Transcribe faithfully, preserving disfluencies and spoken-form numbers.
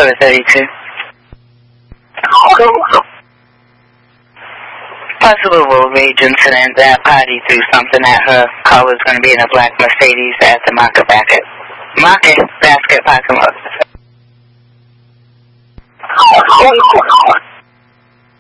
Minnesota thirty-two. Possible road rage incident. That party threw something at her. Car was going to be in a black Mercedes at the market basket. Market basket parking lot.